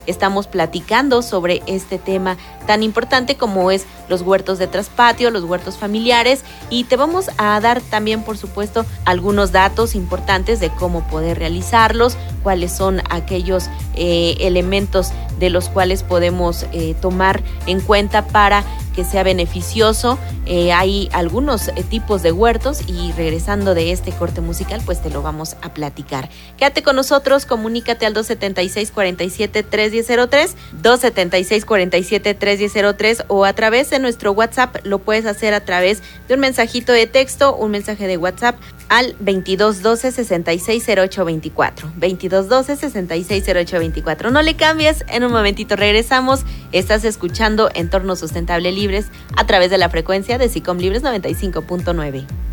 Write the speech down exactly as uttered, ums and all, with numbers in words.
Estamos platicando sobre este tema tan importante como es los huertos de traspatio, los huertos familiares, y te vamos a dar también, por supuesto, algunos datos importantes de cómo poder realizarlos, cuáles son aquellos eh, elementos de los cuales podemos eh, tomar en cuenta para que sea beneficioso. Eh, hay algunos eh, tipos de huertos y regresando de este corte musical, pues te lo vamos a platicar. Quédate con nosotros, comunícate al dos setenta y seis, cuarenta y siete, tres diez cero tres, dos setenta y seis, cuarenta y siete, tres diez cero tres o a través de nuestro WhatsApp. Lo puedes hacer a través de un mensajito de texto, un mensaje de WhatsApp al veintidós doce, sesenta y seis, cero ocho veinticuatro. veintidós doce, sesenta y seis, cero ocho veinticuatro. No le cambies, en un momentito regresamos. Estás escuchando Entorno Sustentable Libres a través de la frecuencia de SICOM Libres noventa y cinco punto nueve.